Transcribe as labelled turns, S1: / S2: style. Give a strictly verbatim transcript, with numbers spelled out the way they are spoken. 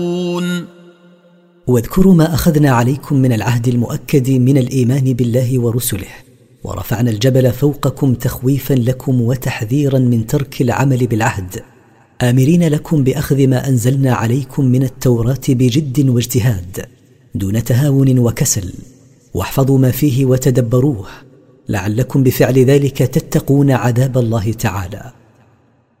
S1: واذكروا ما أخذنا عليكم من العهد المؤكد من الإيمان بالله ورسله، ورفعنا الجبل فوقكم تخويفا لكم وتحذيرا من ترك العمل بالعهد، آمرين لكم بأخذ ما أنزلنا عليكم من التوراة بجد واجتهاد دون تهاون وكسل، واحفظوا ما فيه وتدبروه لعلكم بفعل ذلك تتقون عذاب الله تعالى.